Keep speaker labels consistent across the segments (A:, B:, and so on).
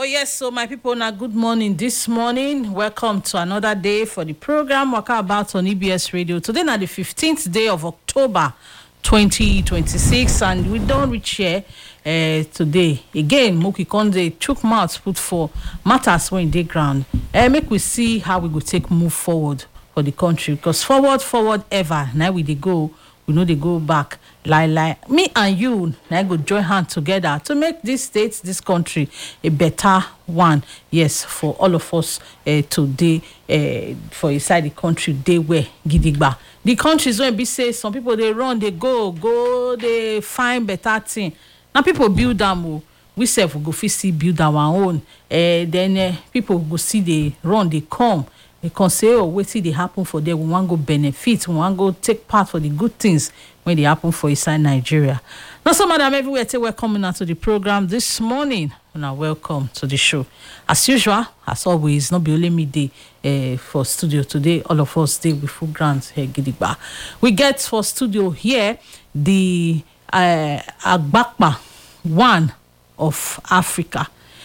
A: yes, so my people, now good morning this morning. Welcome to another day for the program Waka About on EBS Radio. Today now the 15th day of October 2026, and we don't reach here today. Again, Muki Konde took mouth put for matters when they ground. Make we see how we go take move forward for the country, because forward ever. Now we they go, we know they go back. Like me and you now go join hands together to make this state, this country a better one. Yes, for all of us today, for inside the country, they were gidigba. The countries when be say some people they run, they go, they find better thing. Now people build them. We self go see build our own. Then people go see they run, they come. They can say, oh, wait till they happen for them. We want to go benefit. We want to go take part for the good things when they happen for inside Nigeria. Now, so, madam, everywhere, welcome now to the program this morning. Now, welcome to the show. As usual, as always, not be only me day for studio today. All of us day with full grants here, Gidigba. We get for studio here the Agbakpa one of Africa,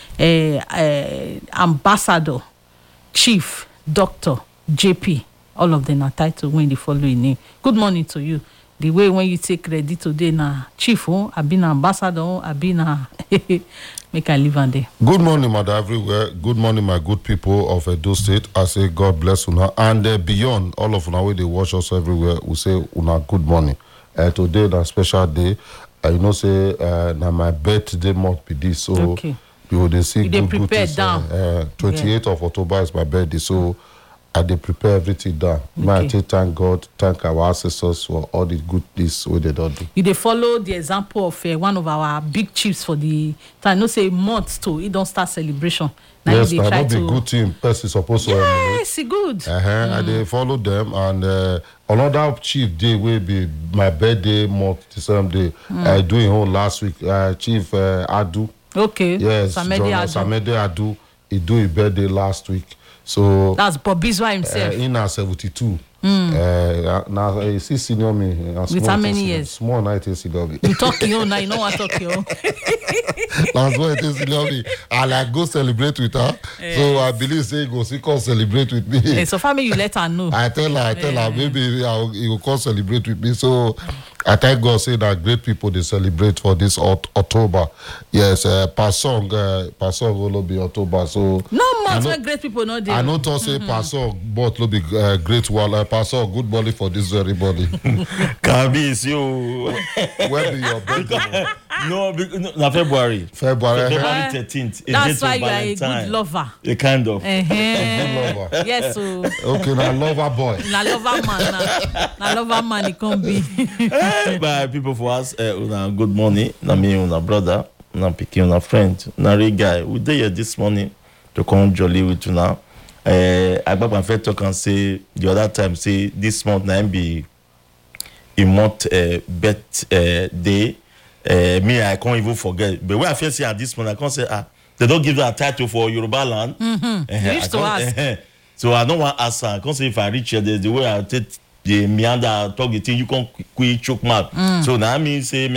A: ambassador, chief, Dr. JP, all of them are titled when the following name. Good morning to you. The way when you take credit today now, chief, I've been ambassador, I've been make I live on there.
B: Good morning, madam, everywhere. Good morning, my good people of Edo State. I say God bless una. And beyond, all of una way they watch us everywhere, we say una good morning. Today is a special day. You know, say now my birthday month be this. So
A: okay.
B: You will see
A: they
B: good things. 28th of October is my birthday, so I dey prepare everything down. Okay. I thank God, thank our ancestors for all the good things we they don't do.
A: You dey follow the example of one of our big chiefs for the time. No say months too. It don't start celebration. Now
B: yes, that not be good thing. Person supposed to.
A: Yes, good.
B: I dey follow them, and another chief day will be my birthday month the same day. I do it whole last week. Chief Adu.
A: Okay.
B: Yes, Samede Adu. He do his birthday last week. So
A: that's Bob Biswa himself.
B: In our 72. Now he senior me.
A: With how many years?
B: Small night senior me.
A: You talking on now, you know what talking on.
B: That's why it is senior me. I like go celebrate with her. Yes. So I believe say go see come celebrate with me.
A: Yes, so family you let her know.
B: I tell her maybe he will come celebrate with me. So I thank God say that great people they celebrate for this October. Yes, Pasong will be October. So
A: no months when great people know.
B: I know to say Pasong, but will be great while Pasong good body for this very body.
C: Kabis you.
B: When be your birthday?
C: No, February 13th.
A: That's why you are a good lover.
C: A kind of.
B: A good lover.
A: Yes, so.
B: Okay, now lover boy.
A: Now lover man. Now lover man it can be.
C: By people for us, good morning. Na me, una brother, una pikin, una friend, na real guy. We dey here this morning to come jolly with you now. I back my friend talk and say the other time say this month na be a month birthday. Me I can't even forget. But when I first see this month, I can't say they don't give you a title for Yoruba land.
A: Used to ask.
C: So I don't want to ask her. I can't say if I reach here, the way I take the meander talk the thing, you can't quick choke mark. So now I mean say.